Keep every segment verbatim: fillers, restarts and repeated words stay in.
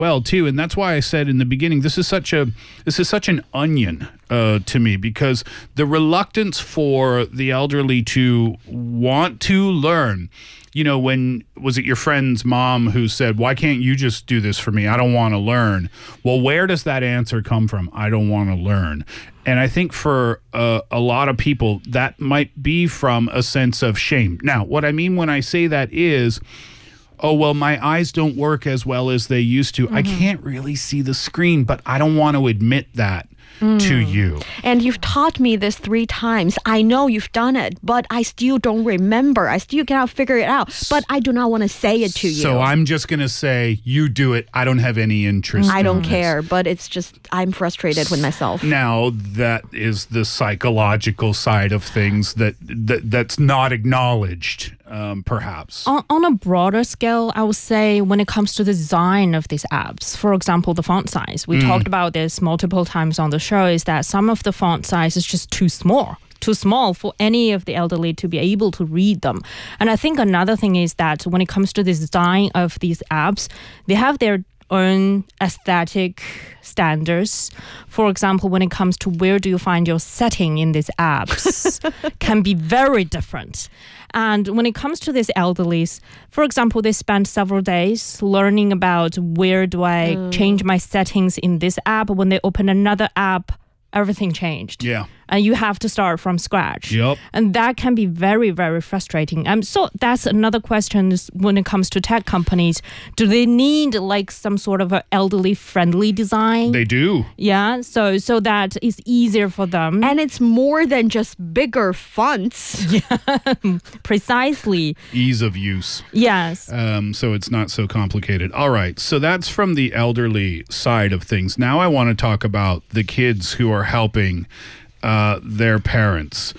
well too, and that's why I said in the beginning this is such a this is such an onion uh, to me, because the reluctance for the elderly to want to learn. You know, when was it your friend's mom who said, "Why can't you just do this for me? I don't want to learn." Well, where does that answer come from? I don't want to learn. And I think for uh, a lot of people, that might be from a sense of shame. Now, what I mean when I say that is, oh, well, my eyes don't work as well as they used to. Mm-hmm. I can't really see the screen, but I don't want to admit that mm. to you. And you've taught me this three times. I know you've done it, but I still don't remember. I still cannot figure it out, but I do not want to say it to you. So I'm just going to say, you do it. I don't have any interest I in don't this. care, but it's just, I'm frustrated with myself. Now, that is the psychological side of things that, that that's not acknowledged. Um, perhaps. On, on a broader scale, I would say when it comes to the design of these apps, for example, the font size, we mm. talked about this multiple times on the show, is that some of the font size is just too small. too small for any of the elderly to be able to read them. And I think another thing is that when it comes to the design of these apps, they have their own aesthetic standards. For example, when it comes to where do you find your setting in these apps can be very different. And when it comes to these elderlies, for example, they spend several days learning about where do I mm. change my settings in this app. When they open another app, everything changed. Yeah. And you have to start from scratch. Yep. And that can be very, very frustrating. Um, so that's another question is when it comes to tech companies. Do they need like some sort of a elderly friendly design? They do. Yeah. So so that it's easier for them. And it's more than just bigger fonts. Yeah. Precisely. Ease of use. Yes. Um, so it's not so complicated. All right. So that's from the elderly side of things. Now I want to talk about the kids who are helping Uh, their parents.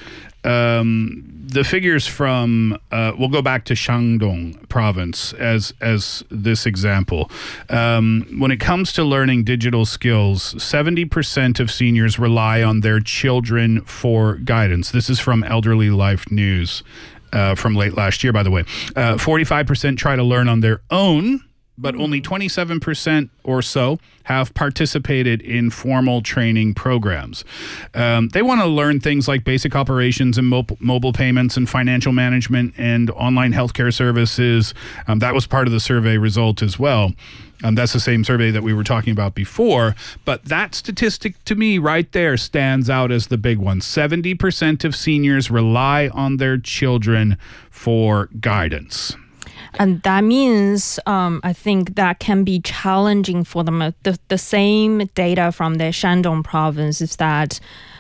Um, the figures from, uh, we'll go back to Shandong province as as this example. Um, when it comes to learning digital skills, seventy percent of seniors rely on their children for guidance. This is from Elderly Life News uh, from late last year, by the way. Uh, forty-five percent try to learn on their own, but only twenty-seven percent or so have participated in formal training programs. Um, they want to learn things like basic operations and mo- mobile payments and financial management and online healthcare services. Um, that was part of the survey result as well. Um, that's the same survey that we were talking about before. But that statistic to me right there stands out as the big one. seventy percent of seniors rely on their children for guidance. And that means, um, I think that can be challenging for them. The, the same data from the Shandong province is that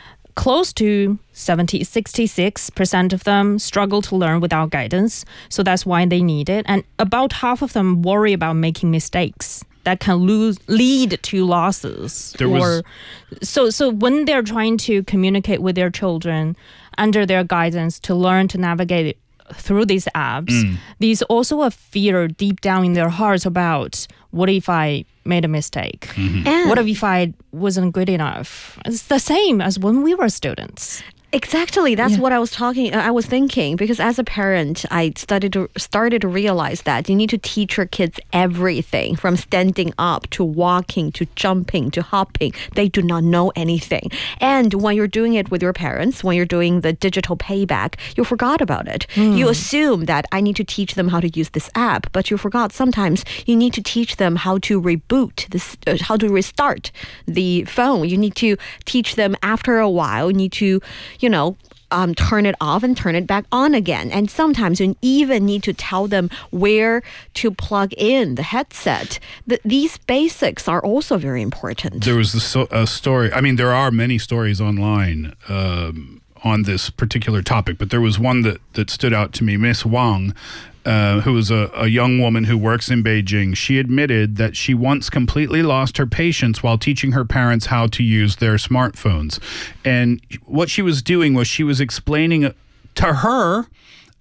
close to seventy, sixty-six percent of them struggle to learn without guidance. So that's why they need it. And about half of them worry about making mistakes that can lose, lead to losses. There or, was... so, so when they're trying to communicate with their children under their guidance to learn to navigate through these apps, mm. there's also a fear deep down in their hearts about what if I made a mistake? Mm-hmm. And what if I wasn't good enough? It's the same as when we were students. Exactly. That's yeah. what I was talking, I was thinking, because as a parent, I started to, started to realize that you need to teach your kids everything from standing up to walking to jumping to hopping. They do not know anything. And when you're doing it with your parents, when you're doing the digital payback, you forgot about it. Mm. You assume that I need to teach them how to use this app, but you forgot sometimes you need to teach them how to reboot this, uh, how to restart the phone. You need to teach them after a while, you need to you know, um, turn it off and turn it back on again. And sometimes you even need to tell them where to plug in the headset. The, these basics are also very important. There was a, so, a story, I mean, there are many stories online um, on this particular topic, but there was one that, that stood out to me. Miss Wang, Uh, who is a, a young woman who works in Beijing, she admitted that she once completely lost her patience while teaching her parents how to use their smartphones. And what she was doing was she was explaining to her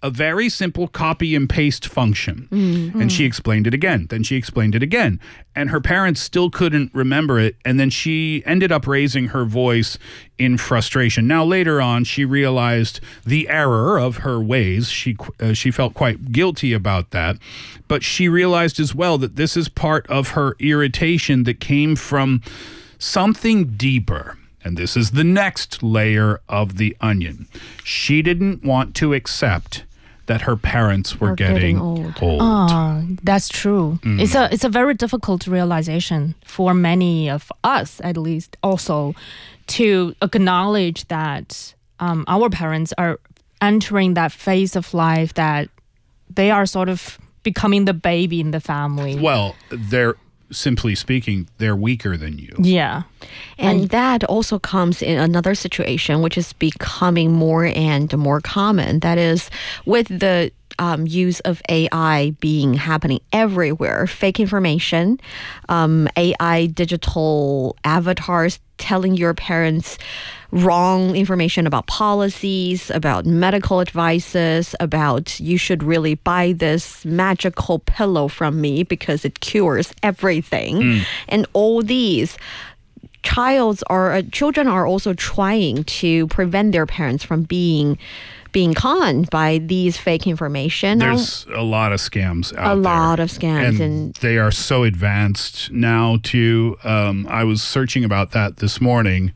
a very simple copy and paste function. Mm. And she explained it again. Then she explained it again. And her parents still couldn't remember it. And then she ended up raising her voice in frustration. Now, later on, she realized the error of her ways. She, uh, she felt quite guilty about that. But she realized as well that this is part of her irritation that came from something deeper. And this is the next layer of the onion. She didn't want to accept that her parents were Are getting, getting old. old. Oh, that's true. Mm. It's a it's a very difficult realization for many of us, at least, also to acknowledge that um, our parents are entering that phase of life that they are sort of becoming the baby in the family. Well, they're simply speaking, they're weaker than you. Yeah. And that also comes in another situation, which is becoming more and more common. That is, with the um, use of A I being happening everywhere, fake information, um, A I digital avatars telling your parents wrong information about policies, about medical advices, about you should really buy this magical pillow from me because it cures everything. Mm. And all these childs are uh, children are also trying to prevent their parents from being being conned by these fake information. There's a lot of scams out there. A lot of scams. And, and they are so advanced now too. Um, I was searching about that this morning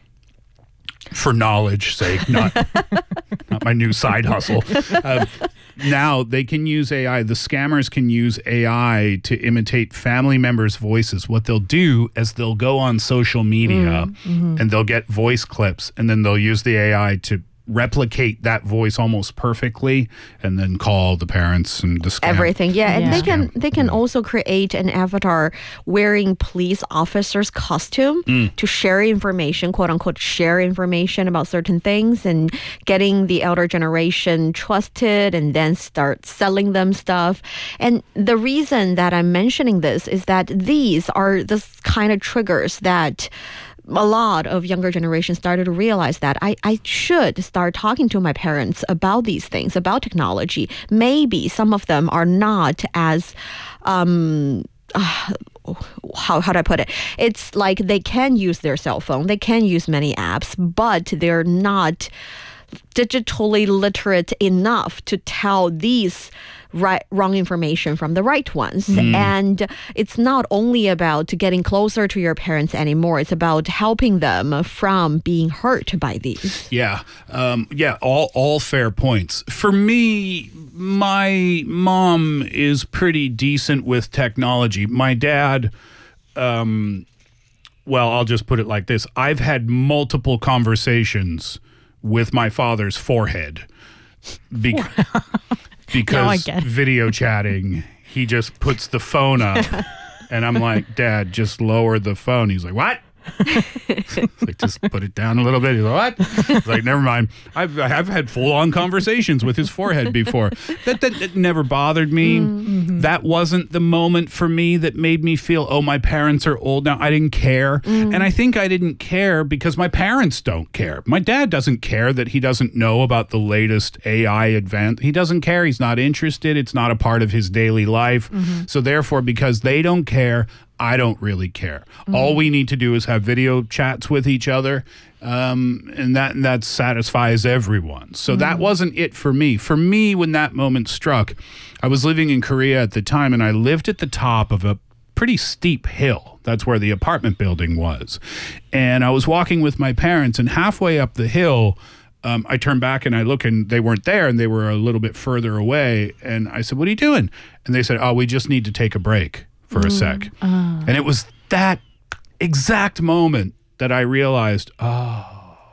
for knowledge sake, not, not my new side hustle. Uh, now they can use A I. The scammers can use A I to imitate family members' voices. What they'll do is they'll go on social media mm-hmm. and they'll get voice clips, and then they'll use the A I to replicate that voice almost perfectly and then call the parents and the scam. Everything. Yeah, and yeah. they can they can also create an avatar wearing police officer's costume mm. to share information, quote unquote, share information about certain things, and getting the elder generation trusted and then start selling them stuff. And the reason that I'm mentioning this is that these are the kind of triggers that a lot of younger generations started to realize that I, I should start talking to my parents about these things, about technology. Maybe some of them are not as, um, uh, how, how do I put it? It's like they can use their cell phone, they can use many apps, but they're not digitally literate enough to tell these right wrong information from the right ones. Mm. And it's not only about getting closer to your parents anymore, it's about helping them from being hurt by these. Yeah. Um, yeah, all all fair points. For me, my mom is pretty decent with technology. My dad, um, well, I'll just put it like this. I've had multiple conversations with my father's forehead Be- because video chatting, he just puts the phone up and I'm like, Dad, just lower the phone. He's like, what? Like, just put it down a little bit. He's like, what? It's like, never mind. I've I've had full on conversations with his forehead before. That that, that never bothered me. Mm-hmm. That wasn't the moment for me that made me feel, oh, my parents are old now. I didn't care. Mm. And I think I didn't care because my parents don't care. My dad doesn't care that he doesn't know about the latest A I advance. He doesn't care. He's not interested. It's not a part of his daily life. Mm-hmm. So therefore, because they don't care, I don't really care. Mm. All we need to do is have video chats with each other, um, and that and that satisfies everyone. So mm. that wasn't it for me. For me, when that moment struck, I was living in Korea at the time, and I lived at the top of a pretty steep hill. That's where the apartment building was. And I was walking with my parents, and halfway up the hill, Um, I turned back and I look, and they weren't there, and they were a little bit further away. And I said, what are you doing? And they said, oh, we just need to take a break for a sec. Uh. And it was that exact moment that I realized, oh,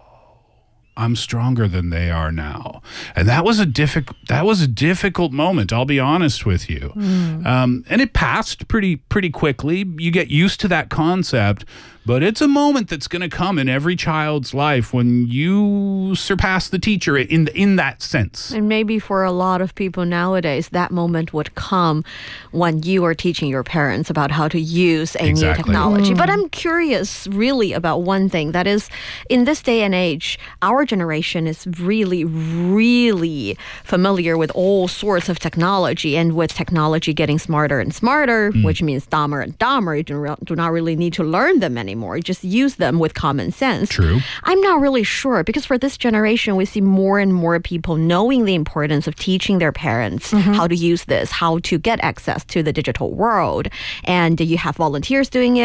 I'm stronger than they are now. And that was a difficult, that was a difficult moment, I'll be honest with you. Mm. Um, and it passed pretty, pretty quickly. You get used to that concept, But it's a moment that's going to come in every child's life when you surpass the teacher in in that sense. And maybe for a lot of people nowadays, that moment would come when you are teaching your parents about how to use a Exactly. new technology. But I'm curious really about one thing. That is, in this day and age, our generation is really, really familiar with all sorts of technology, and with technology getting smarter and smarter, which means dumber and dumber. You do, re- do not really need to learn them anymore. You just use them with common sense. True. I'm not really sure, because for this generation, we see more and more people knowing the importance of teaching their parents how to use this, how to get access to the digital world. And you have volunteers doing